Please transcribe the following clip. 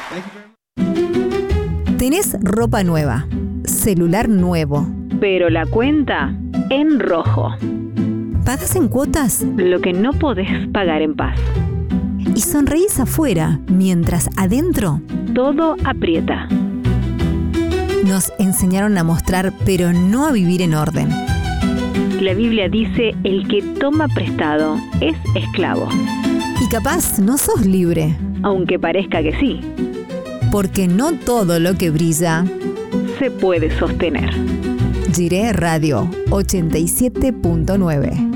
Tenés ropa nueva, celular nuevo, pero la cuenta en rojo. ¿pagás en cuotas? Lo que no podés pagar en paz. Y sonreís afuera, mientras adentro Todo aprieta. nos enseñaron a mostrar, pero no a vivir en orden. La Biblia dice: el que toma prestado es esclavo. Y capaz no sos libre, Aunque parezca que sí, porque no todo lo que brilla. se puede sostener. Jiré Radio 87.9.